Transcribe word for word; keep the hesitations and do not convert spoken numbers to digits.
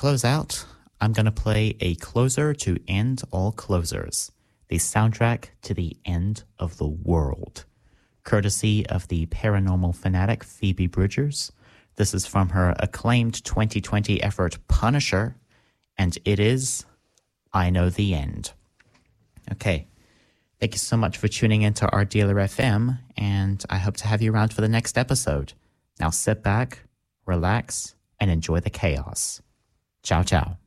close out, I'm going to play a closer to end all closers, the soundtrack to the end of the world, courtesy of the paranormal fanatic Phoebe Bridgers. This is from her acclaimed twenty twenty effort Punisher, and it is I Know the End. Okay, thank you so much for tuning into Art Dealer F M, and I hope to have you around for the next episode. Now sit back, relax, and enjoy the chaos. Ciao, ciao.